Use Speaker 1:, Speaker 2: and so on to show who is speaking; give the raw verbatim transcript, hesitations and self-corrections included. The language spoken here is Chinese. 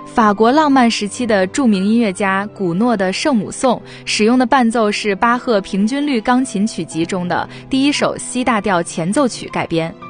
Speaker 1: 法国浪漫时期的著名音乐家古诺的《圣母颂》使用的伴奏是巴赫平均律钢琴曲集中的第一首 C 大调前奏曲改编。